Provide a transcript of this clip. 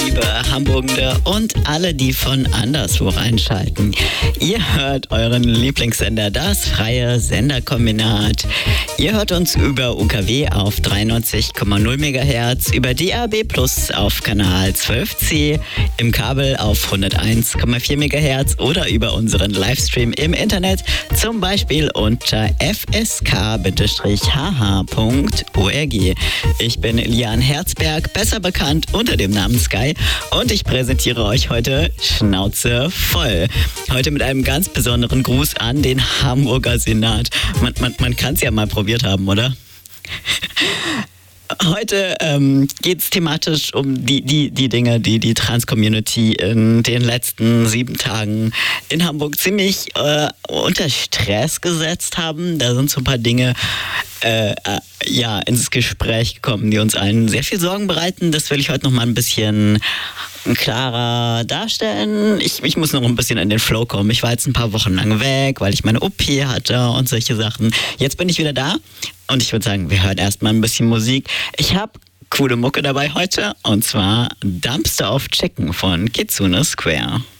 liebe Hamburgende und alle, die von anderswo reinschalten. Ihr hört euren Lieblingssender, das freie Senderkombinat. Ihr hört uns über UKW auf 93,0 MHz, über DAB Plus auf Kanal 12C, im Kabel auf 101,4 MHz oder über unseren Livestream im Internet, zum Beispiel unter fsk-hh.org. Ich bin Lian Herzberg, besser bekannt unter dem Namen Sky, und ich präsentiere euch heute Schnauze voll. Heute mit einem ganz besonderen Gruß an den Hamburger Senat. Man kann es ja mal probiert haben, oder? Heute geht es thematisch um die Dinge, die die Trans-Community in den letzten 7 Tagen in Hamburg ziemlich unter Stress gesetzt haben. Da sind so ein paar Dinge ins Gespräch gekommen, die uns allen sehr viel Sorgen bereiten. Das will ich heute noch mal ein bisschen klarer darstellen. Ich muss noch ein bisschen in den Flow kommen. Ich war jetzt ein paar Wochen lang weg, weil ich meine OP hatte und solche Sachen. Jetzt bin ich wieder da und ich würde sagen, wir hören erstmal ein bisschen Musik. Ich habe coole Mucke dabei heute, und zwar Dumpster of Chicken von Kitsune Square.